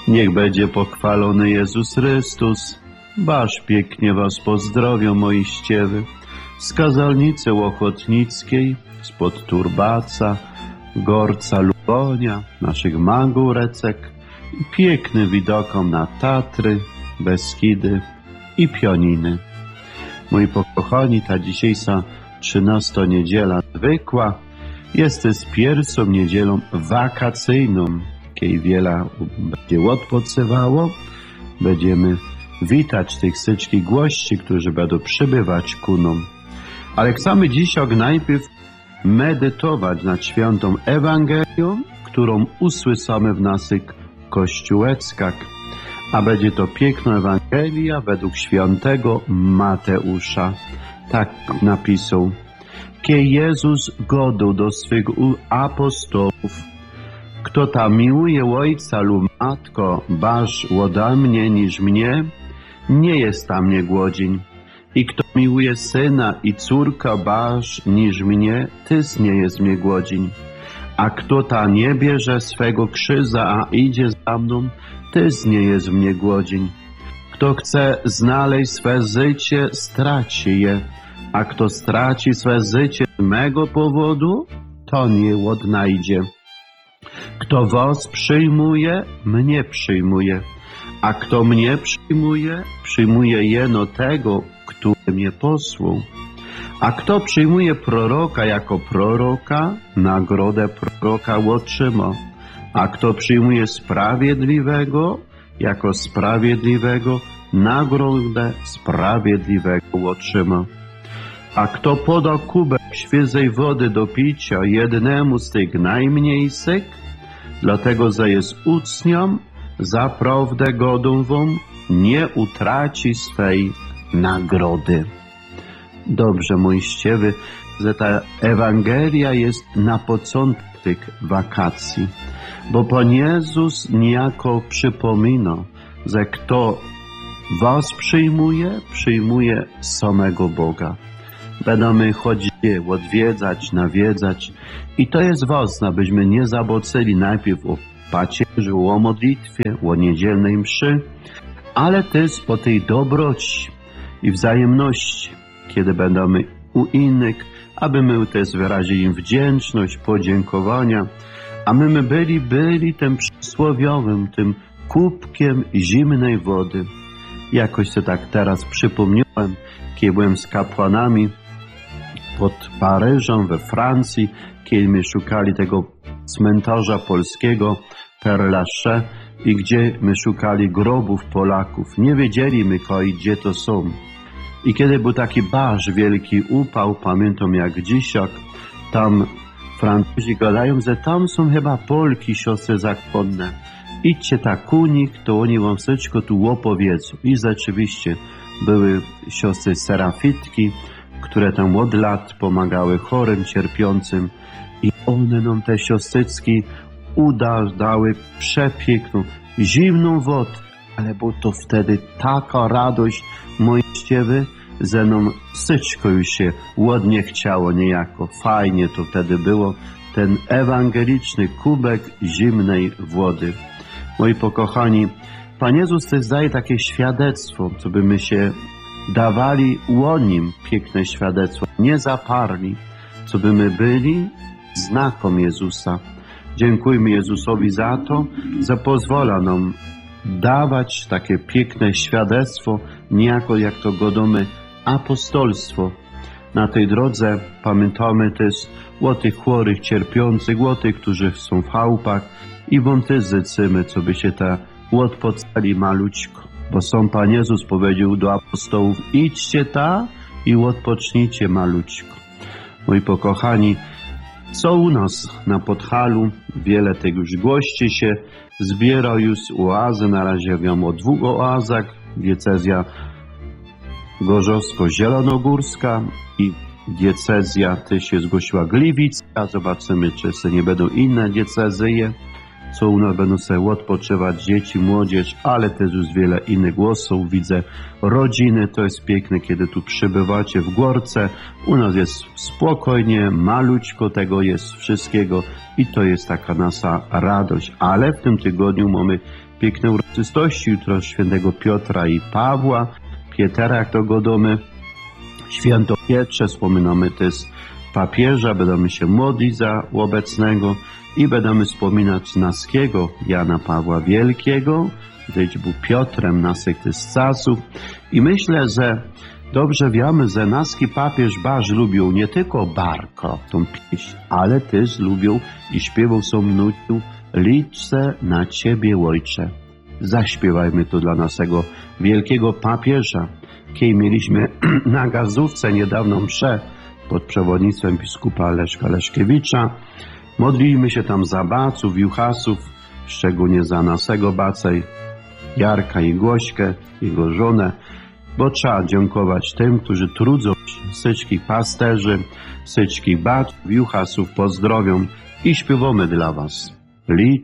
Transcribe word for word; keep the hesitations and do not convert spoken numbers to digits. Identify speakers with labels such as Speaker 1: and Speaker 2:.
Speaker 1: Niech będzie pochwalony Jezus Chrystus. Baż pięknie was pozdrowią moi ściewy, z kazalnicy Łochotnickiej, spod Turbaca, Gorca Lubonia, naszych Magórecek i pięknym widokom na Tatry, Beskidy i Pioniny. Moi pokochani, ta dzisiejsza trzynasto niedziela zwykła jest z pierwszą niedzielą wakacyjną, kiedy wiele będzie odpoczywało. Będziemy witać tych wszystkich gości, którzy będą przybywać ku nam. Ale chcemy dzisiaj najpierw medytować nad świętą Ewangelią, którą usłyszamy w naszych kościółeczkach. A będzie to piękna Ewangelia według świętego Mateusza. Tak napisał. Kiedy Jezus godł do swych apostołów, kto ta miłuje ojca lub matko baż ode mnie niż mnie, nie jest tam mnie głodzień. I kto miłuje syna i córka baż niż mnie, tyz nie jest mnie głodzień. A kto ta nie bierze swego krzyża, a idzie za mną, tyz nie jest mnie głodzień. Kto chce znaleźć swe życie, straci je, a kto straci swe życie z mego powodu, to nie odnajdzie. Kto was przyjmuje, mnie przyjmuje, a kto mnie przyjmuje, przyjmuje jeno tego, który mnie posłał. A kto przyjmuje proroka jako proroka, nagrodę proroka otrzyma. A kto przyjmuje sprawiedliwego jako sprawiedliwego, nagrodę sprawiedliwego otrzyma. A kto poda kubek świeżej wody do picia jednemu z tych najmniejszych, dlatego że jest uczniom, zaprawdę godą wam, nie utraci swej nagrody. Dobrze, moi ściewy, że ta Ewangelia jest na początek tych wakacji, bo Pan Jezus niejako przypomina, że kto was przyjmuje, przyjmuje samego Boga. Będziemy chodzić, odwiedzać, nawiedzać i to jest ważne, abyśmy nie zaboczyli najpierw o pacierzu, o modlitwie, o niedzielnej mszy, ale też po tej dobroci i wzajemności, kiedy będziemy u innych, aby my też wyrazili im wdzięczność, podziękowania, a my, my byli, byli tym przysłowiowym, tym kubkiem zimnej wody. Jakoś to tak teraz przypomniałem, kiedy byłem z kapłanami pod Paryżem we Francji, kiedy my szukali tego cmentarza polskiego Père Lachaise i gdzie my szukali grobów Polaków. Nie wiedzieliśmy, gdzie to są. I kiedy był taki barz, wielki upał, pamiętam jak dzisiaj, tam Francuzi gadają, że tam są chyba Polki, siostry zakonne. Idźcie tak u nich, to oni wam wszystko tu opowiedzą. I rzeczywiście były siostry serafitki, które tam od lat pomagały chorym, cierpiącym i one nam te siostryczki udały przepiękną, zimną wodę, ale było to wtedy taka radość, moi ściewy, że nam wszystko już się ładnie chciało niejako. Fajnie to wtedy było, ten ewangeliczny kubek zimnej wody. Moi pokochani, Pan Jezus też daje takie świadectwo, co by my się dawali o Nim piękne świadectwo, nie zaparli, co by my byli znakom Jezusa. Dziękujmy Jezusowi za to, że pozwala nam dawać takie piękne świadectwo, niejako jak to godzimy apostolstwo. Na tej drodze pamiętamy też o tych chorych, cierpiących, o tych, którzy są w chałupach i wątyzycymy, co by się ta odpoczęli malućko. Bo sam Pan Jezus powiedział do apostołów, idźcie ta i odpocznijcie malućko. Moi pokochani, co u nas na Podhalu? Wiele tych już gości się zbiera już oazy. Na razie wiem o dwóch oazach. Diecezja gorzowsko-zielonogórska i diecezja też się zgłosiła gliwicka. Zobaczymy, czy jeszcze nie będą inne diecezje. co u nas będą sobie odpoczywać dzieci, młodzież, ale też już wiele innych głosów. Widzę rodziny, to jest piękne, kiedy tu przybywacie w Gorce. U nas jest spokojnie, malućko, tego jest wszystkiego i to jest taka nasza radość. Ale w tym tygodniu mamy piękne uroczystości, jutro świętego Piotra i Pawła, Pietera, jak to go domy, święto Pietrze, wspominamy też papieża, będziemy się modlić za obecnego i będziemy wspominać naskiego Jana Pawła Wielkiego, który był Piotrem naszych tych czasów. I myślę, że dobrze wiemy, że naski papież bardzo lubił nie tylko barko, tą pieśń, ale też lubił i śpiewał są nuciu liczę na Ciebie, Ojcze. Zaśpiewajmy to dla naszego wielkiego papieża, kiedy mieliśmy na Gazówce niedawno mszę pod przewodnictwem biskupa Leszka Leszkiewicza. Modlimy się tam za baców, juchasów, szczególnie za naszego baca Jarka i Głośkę, jego żonę, bo trzeba dziękować tym, którzy trudzą się, wszystkich pasterzy, wszystkich baców, juchasów pozdrowią i śpiewamy dla was. Licz